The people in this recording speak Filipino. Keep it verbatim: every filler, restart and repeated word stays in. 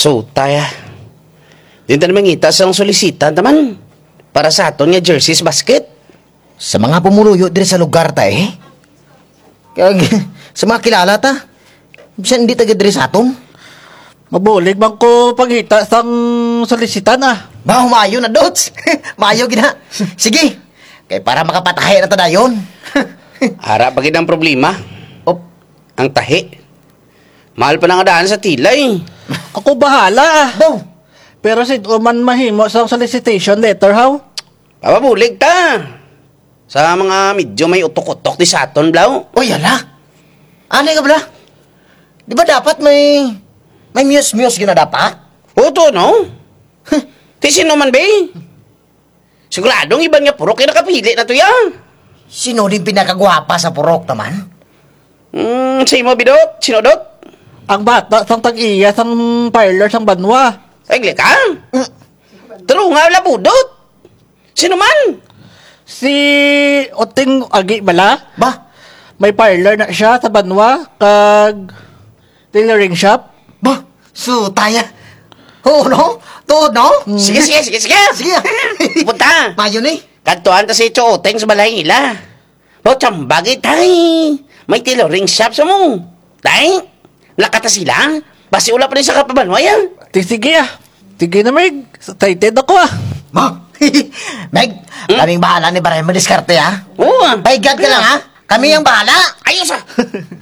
So, taya. Din ta naman ngita sa solisita naman. Para sa aton nga jerseys basket. Sa mga pumuluyo diri sa lugar ta eh. Kag sa mga kilala ta. Bisan hindi taga diri sa aton. Mabulig man ko pangita sang solisitan ah. Ba, mayo na dots. Mayo gina. Sige. Kay para makapatahay na ta dayon. Ara pagid ang problema. Op, Ang tahi. Mahal pa na nga daan sa tilay. Ako bahala ah. daw. Pero si Uman mahimo sang solicitation letter how? Papabulig ta. Sa mga medyo may utok-utok di sa aton, Blaw. Oy, ala. Ano ka bala? Di ba dapat may may muse-muse gina dapat? Oto, no? Ti sino man, be? Siguradong iban nga purok yung nakapili na to yan. Sino din pinakagwapa sa purok naman? Hmm, sa imo, bidot? Sino, dot? Ang bata sang tag-iya sang parlor sang banwa. Ay, ka? Turo nga, wala budot. Sino man? Si Oting Agi bala? Ba? May parlor na siya sa banwa kag tailoring shop. Ba? So, taya. Oo, no? To, no? Sige, sige, sige, sige. Sige. Punta. Mayo ni. Kantuan ta si Choteng sa balay nila. O, tsambagay, tay. May tailoring shop sa mo. Tay, lakata sila. Basi ula pa rin sa kapabanwayan. Di sige ah. Sige na Meg. Excited ako ah. Ma. Meg, kaming bahala ni Baray, madiskarte ha. Oo. Paigad ka lang ha. Kami ang bahala. Ayos ah.